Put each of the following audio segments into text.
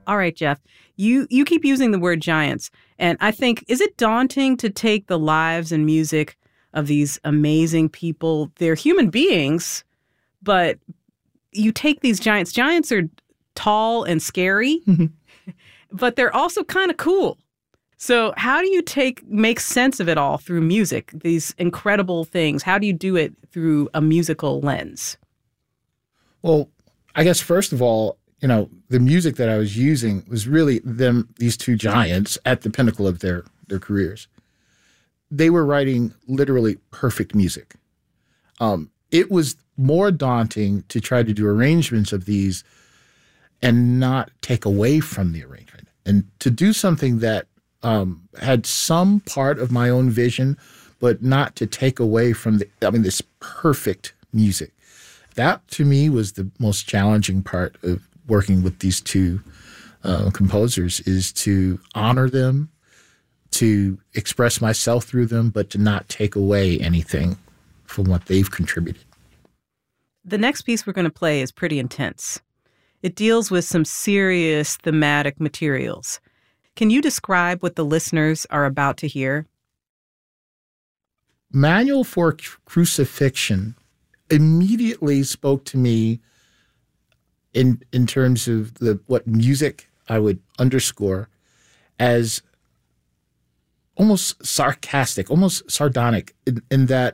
All right, Jeff, you keep using the word giants. And I think, is it daunting to take the lives and music of these amazing people? They're human beings, but you take these giants. Giants are tall and scary, but they're also kind of cool. So how do you make sense of it all through music, these incredible things? How do you do it through a musical lens? Well, I guess first of all, the music that I was using was really these two giants at the pinnacle of their careers. They were writing literally perfect music. It was more daunting to try to do arrangements of these and not take away from the arrangement, and to do something that had some part of my own vision, but not to take away from this perfect music. That, to me, was the most challenging part of working with these two composers, is to honor them, to express myself through them, but to not take away anything from what they've contributed. The next piece we're going to play is pretty intense. It deals with some serious thematic materials. Can you describe what the listeners are about to hear? Manual for Crucifixion immediately spoke to me in terms of what music I would underscore as almost sarcastic, almost sardonic, in that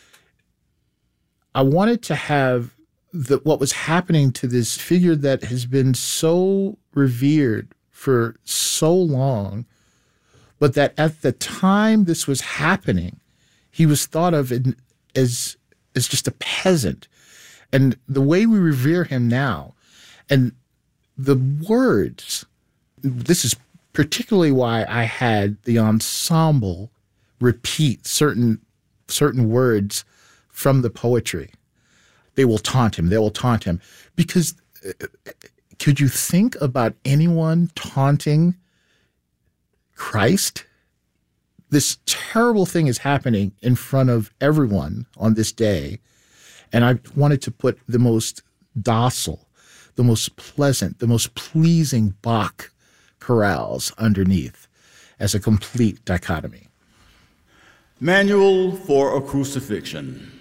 I wanted to have what was happening to this figure that has been so revered for so long, but that at the time this was happening, he was thought of as just a peasant. And the way we revere him now, and the words, this is particularly why I had the ensemble repeat certain words from the poetry. They will taunt him. They will taunt him. Because could you think about anyone taunting Christ? This terrible thing is happening in front of everyone on this day. And I wanted to put the most docile, the most pleasant, the most pleasing Bach chorales underneath as a complete dichotomy. Manual for a Crucifixion.